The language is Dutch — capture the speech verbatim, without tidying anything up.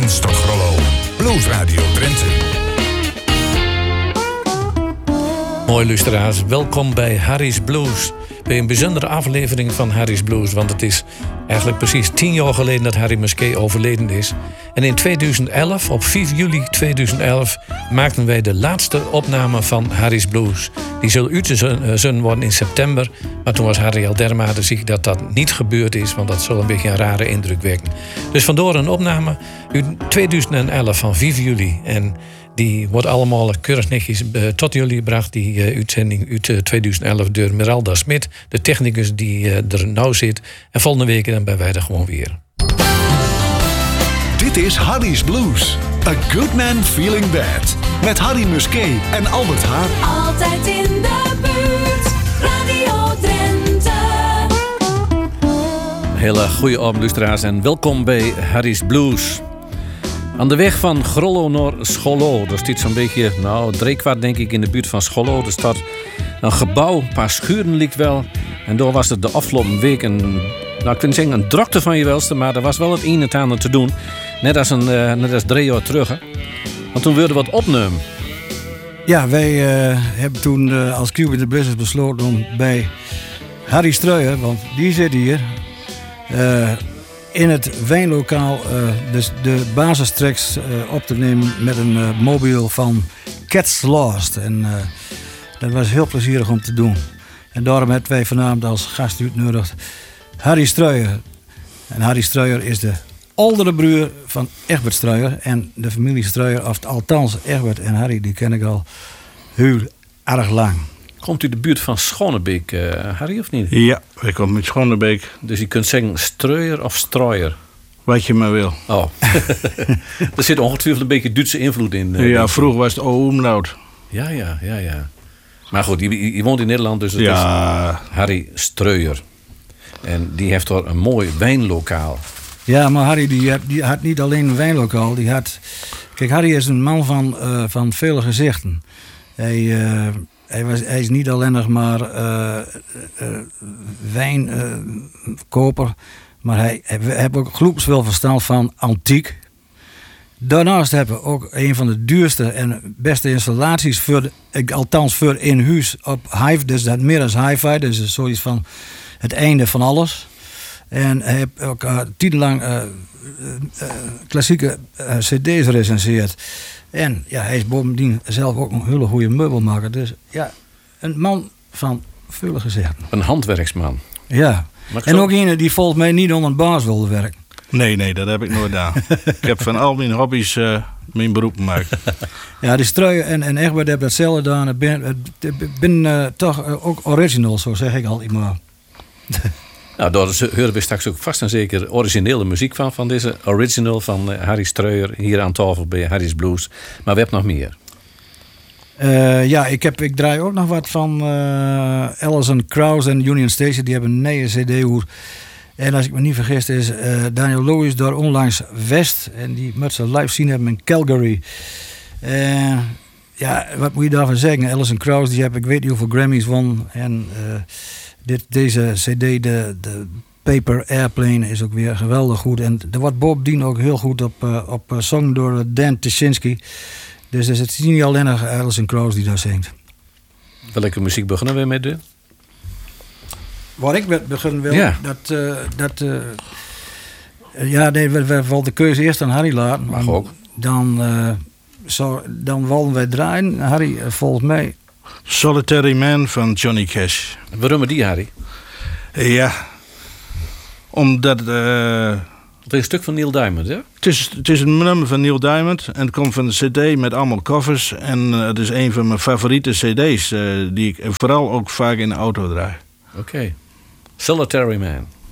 Eens tot Grollo. Blues Radio Drenthe. Mooi luisteraars, welkom bij Harry's Blues. Bij een bijzondere aflevering van Harry's Blues. Want het is eigenlijk precies tien jaar geleden dat Harry Musquet overleden is. En in tweeduizend elf, op vijf juli tweeduizend elf, maakten wij de laatste opname van Harry's Blues. Die zal uitgezonden worden in september. Maar toen was Harry al dermate ziek dat dat niet gebeurd is. Want dat zal een beetje een rare indruk wekken. Dus vandoor een opname uit tweeduizend elf van vijf juli. En die wordt allemaal keurig netjes uh, tot jullie gebracht. Die uh, uitzending uit uh, tweeduizend elf door Meralda Smit. De technicus die uh, er nou zit. En volgende week dan ben wij er gewoon weer. Dit is Harry's Blues. A good man feeling bad. Met Harry Musquet en Albert Haar. Altijd in de buurt. Radio Drenthe. Hele goede avond luisteraars en welkom bij Harry's Blues. Aan de weg van Grollo naar Scholloo. Er staat zo'n beetje, nou, driekwart denk ik in de buurt van Scholloo. Er staat een gebouw, een paar schuren ligt wel. En daar was het de afgelopen week een, nou ik wil niet zeggen een drokte van je welste, maar er was wel het een en het ander te doen. Net als, een, uh, net als drie jaar terug. Hè. Want toen wilden we wat opnemen. Ja, wij uh, hebben toen uh, als Cube in the Business besloten om bij Harry Streuer, want die zit hier, uh, in het wijnlokaal uh, dus de basistracks uh, op te nemen met een uh, mobiel van Cats Lost. En uh, dat was heel plezierig om te doen. En daarom hebben wij vanavond als gast uitgenodigd Harry Streuer. En Harry Streuer is de oudere broer van Egbert Streuer. En de familie Streuer, of althans Egbert en Harry, die ken ik al heel erg lang. Komt u de buurt van Schonebeek, uh, Harry, of niet? Ja, ik kom uit Schonebeek. Dus je kunt zeggen Streuer of Streuer? Wat je maar wil. Oh. Er zit ongetwijfeld een beetje Duitse invloed in. Uh, ja, vroeger was het O-umlaut. Ja, ja, ja, ja. Maar goed, je, je woont in Nederland, dus het ja. is Harry Streuer. En die heeft er een mooi wijnlokaal. Ja, maar Harry die had, die had niet alleen een wijnlokaal. Die had, kijk, Harry is een man van, uh, van vele gezichten. Hij, uh, hij, was, hij is niet alleen nog maar uh, uh, wijnkoper. Uh, maar hij, hij heeft ook gloepsveel verstand van antiek. Daarnaast hebben we ook een van de duurste en beste installaties, voor de, althans voor in huis op hi-fi. Dus dat meer als hi-fi, dus zoiets van het einde van alles. En hij heeft ook uh, tijdenlang uh, uh, uh, klassieke uh, cd's recenseerd. En ja, hij is bovendien zelf ook een hele goede meubelmaker. Dus ja, een man van vele gezichten. Een handwerksman. Ja, en ook een die volgens mij niet onder een baas wilde werken. Nee, nee, dat heb ik nooit gedaan. Ik heb van al mijn hobby's uh, mijn beroep gemaakt. Ja, die Streuer en, en Egbert hebben datzelfde gedaan. Ik ben, ik ben uh, toch uh, ook original, zo zeg ik altijd maar. Nou, daar horen we straks ook vast en zeker originele muziek van. Van deze original van uh, Harry Streuer hier aan tafel bij Harry's Blues. Maar we hebben nog meer. Uh, ja, ik, heb, ik draai ook nog wat van uh, Alison Krauss en Union Station. Die hebben een nieuwe cd-hoer. En als ik me niet vergis is uh, Daniel Lewis daar onlangs West. En die moet ze live zien hebben in Calgary. Uh, ja, wat moet je daarvan zeggen? Alison Krauss, die heb ik weet niet hoeveel Grammys won. En uh, dit, deze cd, de, de Paper Airplane, is ook weer geweldig goed. En er wordt bovendien ook heel goed op, uh, op uh, zong door Dan Tyszynski. Dus het is niet alleen nog Alison Krauss die daar zingt. Welke muziek beginnen we met? De? Waar ik met beginnen wil, ja. dat... Uh, dat uh, ja, nee, we, we wilden de keuze eerst aan Harry laten. Mag ook. Dan, uh, zo, dan wilden wij draaien. Harry, uh, volgens mij... Solitary Man van Johnny Cash. Waarom die, Harry? Ja, omdat... Uh, het is een stuk van Neil Diamond, hè? Het is, het is een nummer van Neil Diamond. En het komt van de cd met allemaal covers. En uh, het is een van mijn favoriete cd's. Uh, die ik vooral ook vaak in de auto draai. Oké. Okay. Solitary Man.